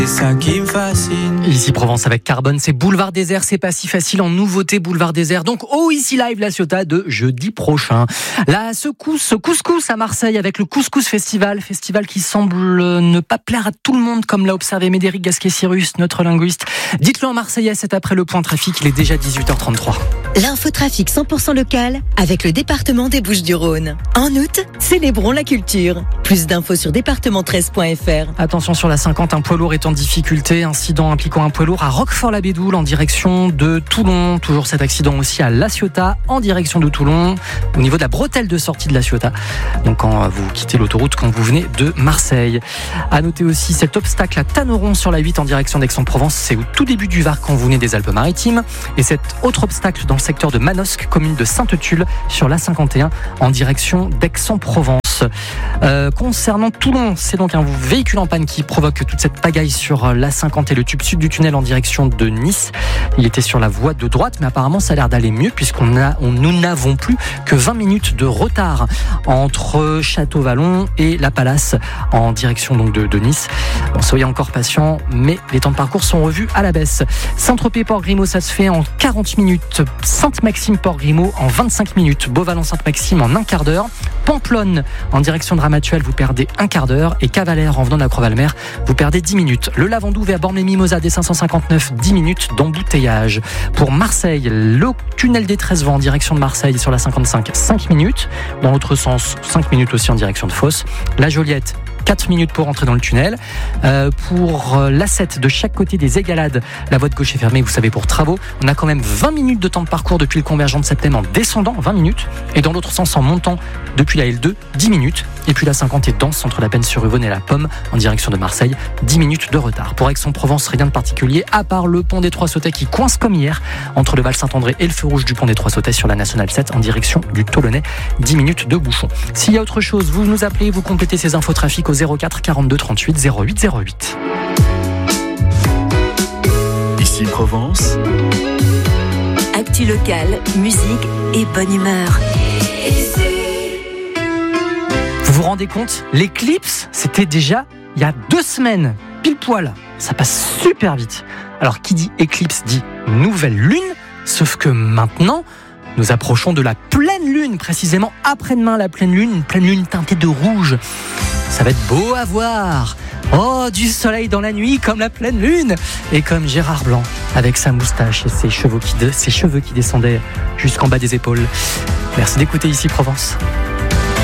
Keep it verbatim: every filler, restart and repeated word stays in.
C'est ça qui me fascine. Ici Provence avec Carbone, c'est Boulevard Désert, c'est pas si facile en nouveauté Boulevard Désert. Donc oh ici live la Ciotat de jeudi prochain. La secousse couscous à Marseille avec le Couscous Festival, festival qui semble ne pas plaire à tout le monde comme l'a observé Médéric Gasquet-Cyrus, notre linguiste. Dites-le en marseillais, c'est après le point trafic, il est déjà dix-huit heures trente-trois. L'infotrafic cent pour cent local avec le département des Bouches-du-Rhône. En août, célébrons la culture. Plus d'infos sur département treize point f r. Attention sur la cinquante, un poids lourd est en difficulté. Incident impliquant un poids lourd à Roquefort-la-Bédoule en direction de Toulon. Toujours cet accident aussi à La Ciotat en direction de Toulon, au niveau de la bretelle de sortie de La Ciotat. Donc quand vous quittez l'autoroute, quand vous venez de Marseille. À noter aussi cet obstacle à Tanneron sur la huit en direction d'Aix-en-Provence. C'est au tout début du Var quand vous venez des Alpes-Maritimes. Et cet autre obstacle dans le secteur de Manosque, commune de Sainte-Tulle, sur l'A cinquante et un en direction d'Aix-en-Provence. Euh, concernant Toulon, c'est donc un véhicule en panne qui provoque toute cette pagaille sur l'A cinquante et le tube sud du tunnel en direction de Nice. Il était sur la voie de droite, mais apparemment ça a l'air d'aller mieux puisqu'on a, on, nous n'avons plus que vingt minutes de retard entre Château-Vallon et La Palace en direction donc de, de Nice. Bon, soyez encore patients, mais les temps de parcours sont revus à la baisse. Saint-Tropez-Port-Grimaud, ça se fait en quarante minutes. Sainte-Maxime-Port-Grimaud en vingt-cinq minutes. Beauvalon-Sainte-Maxime en un quart d'heure. Pamplonne en direction de Ramatuelle, vous perdez un quart d'heure. Et Cavalère en venant de la Croix-Valmer, vous perdez dix minutes. Le Lavandou vers Bormes-les-Mimosas, des cinq cent cinquante-neuf, dix minutes d'embouteillage. Pour Marseille, le tunnel des treize vents en direction de Marseille sur la cinquante-cinq, cinq minutes. Dans l'autre sens, cinq minutes aussi en direction de Fos. La Joliette, quatre minutes pour entrer dans le tunnel. Euh, pour l'A sept de chaque côté des Égalades, la voie de gauche est fermée, vous savez, pour travaux. On a quand même vingt minutes de temps de parcours depuis le convergent de Septem en descendant, vingt minutes. Et dans l'autre sens, en montant depuis la L deux, dix minutes. Et puis la cinquante est dense entre la Peine-sur-Yvonne et la Pomme en direction de Marseille, dix minutes de retard. Pour Aix-en-Provence, rien de particulier, à part le pont des Trois-Sautets qui coince comme hier entre le Val-Saint-André et le feu rouge du pont des Trois-Sautets sur la Nationale sept en direction du Tolonnais, dix minutes de bouchon. S'il y a autre chose, vous nous appelez, vous complétez ces infos trafic au zéro quatre quarante-deux trente-huit zéro huit zéro huit. Ici Provence. Actu locale, musique et bonne humeur. Vous vous rendez compte, l'éclipse, c'était déjà il y a deux semaines, pile poil. Ça passe super vite. Alors qui dit éclipse dit nouvelle lune, sauf que maintenant, nous approchons de la pleine lune, précisément après-demain la pleine lune, une pleine lune teintée de rouge. Ça va être beau à voir. Oh, du soleil dans la nuit comme la pleine lune. Et comme Gérard Blanc, avec sa moustache et ses cheveux qui, de, ses cheveux qui descendaient jusqu'en bas des épaules. Merci d'écouter Ici Provence.